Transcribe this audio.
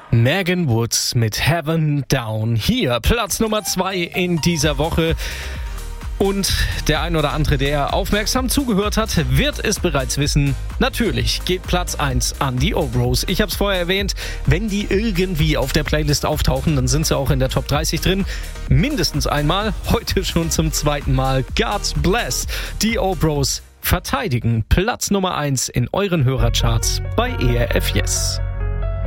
Megan Woods mit Heaven Down. Hier Platz Nummer 2 in dieser Woche. Und der ein oder andere, der aufmerksam zugehört hat, wird es bereits wissen. Natürlich geht Platz 1 an die Obros. Ich habe es vorher erwähnt, wenn die irgendwie auf der Playlist auftauchen, dann sind sie auch in der Top 30 drin. Mindestens einmal, heute schon zum zweiten Mal. God bless. Die Obros verteidigen Platz Nummer 1 in euren Hörercharts bei ERF Yes.